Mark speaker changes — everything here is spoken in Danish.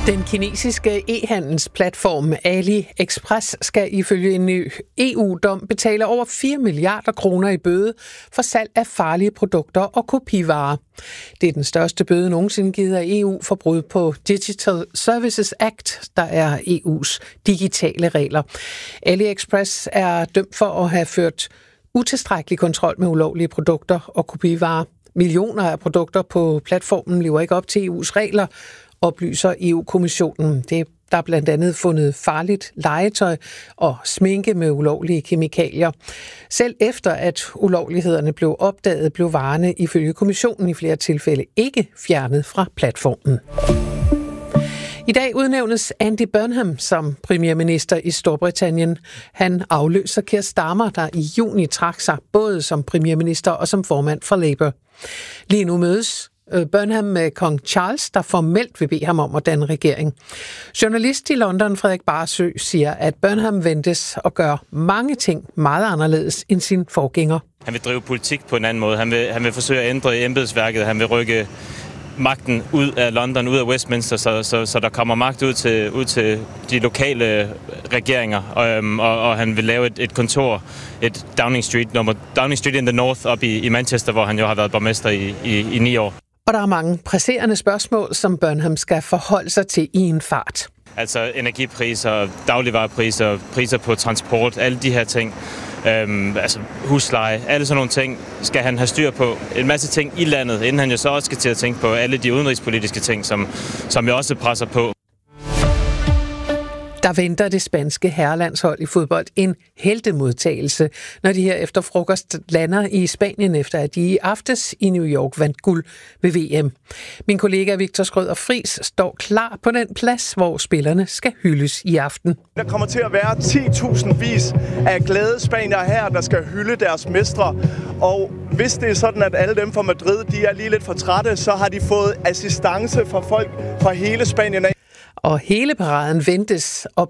Speaker 1: Den kinesiske e-handelsplatform AliExpress skal ifølge en ny EU-dom betale over 4 milliarder kroner i bøde for salg af farlige produkter og kopivarer. Det er den største bøde nogensinde givet af EU for brud på Digital Services Act, der er EU's digitale regler. AliExpress er dømt for at have ført utilstrækkelig kontrol med ulovlige produkter og kopivarer. Millioner af produkter på platformen lever ikke op til EU's regler, oplyser EU-kommissionen. Der er blandt andet fundet farligt legetøj og sminke med ulovlige kemikalier. Selv efter at ulovlighederne blev opdaget, blev varerne ifølge kommissionen i flere tilfælde ikke fjernet fra platformen. I dag udnævnes Andy Burnham som premierminister i Storbritannien. Han afløser Keir Starmer, der i juni trak sig både som premierminister og som formand for Labour. Lige nu mødes Burnham med kong Charles, der formelt vil bede ham om at danne regering. Journalist i London, Frederik Barsø, siger, at Burnham ventes at gøre mange ting meget anderledes end sin forgænger.
Speaker 2: Han vil drive politik på en anden måde. Han vil forsøge at ændre embedsværket. Han vil rykke magten ud af London, ud af Westminster, så der kommer magt ud til de lokale regeringer, og han vil lave et kontor, et Downing Street in the North op i Manchester, hvor han jo har været borgmester i 9 år.
Speaker 1: Og der er mange presserende spørgsmål, som Burnham skal forholde sig til i en fart.
Speaker 2: Altså energipriser, dagligvarepriser, priser på transport, alle de her ting. Altså husleje, alle sådan nogle ting skal han have styr på. En masse ting i landet, inden han jo så også skal til at tænke på alle de udenrigspolitiske ting, som jo også presser på. Der venter det spanske herrelandshold i fodbold en heltemodtagelse, når de her efter frokost lander i Spanien, efter at de i aftes i New York vandt guld ved VM. Min kollega Victor Skrøder Friis står klar på den plads, hvor spillerne skal hyldes i aften.
Speaker 3: Der kommer til at være 10.000 vis af glade spaniere her, der skal hylde deres mestre. Og hvis det er sådan, at alle dem fra Madrid, de er lige lidt for trætte, så har de fået assistance fra folk fra hele Spanien.
Speaker 1: Og hele paraden ventes op